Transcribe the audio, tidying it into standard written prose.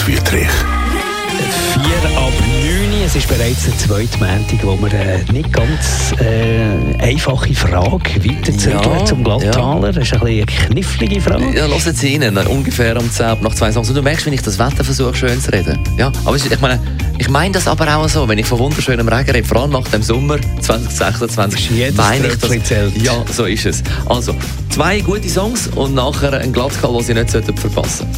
Wüthrich. 4:09. Es ist bereits der zweite Montag, wo wir nicht ganz einfache Frage weiterzögern zum Glattaler. Das ist ein bisschen eine knifflige Frage. Ja, hören Sie rein, ungefähr um 10 nach 2 Songs. Und du merkst, wenn ich das Wetter versuche, schön zu reden. Ja, aber ich meine das aber auch so, wenn ich von wunderschönem Regen rede, vor allem nach dem Sommer 2026, meine ich das. Ja, so ist es. Also, 2 gute Songs und nachher ein Glatzkall, den Sie nicht verpassen sollten.